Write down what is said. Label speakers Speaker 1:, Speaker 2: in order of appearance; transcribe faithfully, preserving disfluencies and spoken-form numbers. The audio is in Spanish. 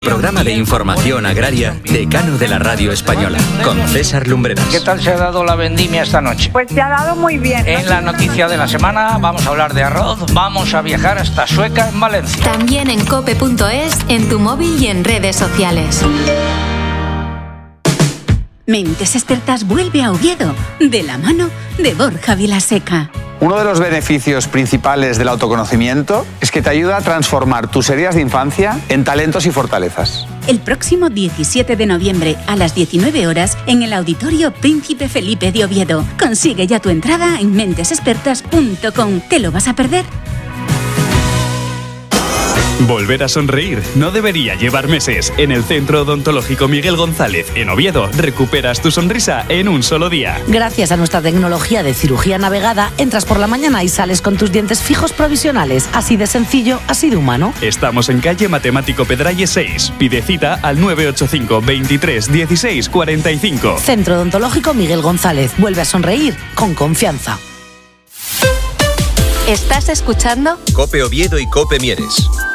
Speaker 1: programa de información agraria decano de la radio española, con César Lumbreras.
Speaker 2: ¿Qué tal se ha dado la vendimia esta noche?
Speaker 3: Pues se ha dado muy bien.
Speaker 2: En la noticia de la semana vamos a hablar de arroz, vamos a viajar hasta Sueca, en Valencia.
Speaker 4: También en cope punto es, en tu móvil y en redes sociales.
Speaker 5: Mentes Expertas vuelve a Oviedo, de la mano de Borja Vilaseca.
Speaker 6: Uno de los beneficios principales del autoconocimiento es que te ayuda a transformar tus heridas de infancia en talentos y fortalezas.
Speaker 5: El próximo diecisiete de noviembre a las diecinueve horas en el Auditorio Príncipe Felipe de Oviedo. Consigue ya tu entrada en mentes expertas punto com. ¿Te lo vas a perder?
Speaker 7: Volver a sonreír no debería llevar meses. En el Centro Odontológico Miguel González, en Oviedo, recuperas tu sonrisa en un solo día.
Speaker 8: Gracias a nuestra tecnología de cirugía navegada, entras por la mañana y sales con tus dientes fijos provisionales. Así de sencillo, así de humano.
Speaker 7: Estamos en calle Matemático Pedralles seis. Pide cita al nueve ocho cinco, veintitrés, dieciséis, cuarenta y cinco.
Speaker 8: Centro Odontológico Miguel González. Vuelve a sonreír con confianza.
Speaker 4: ¿Estás escuchando?
Speaker 1: Cope Oviedo y Cope Mieres.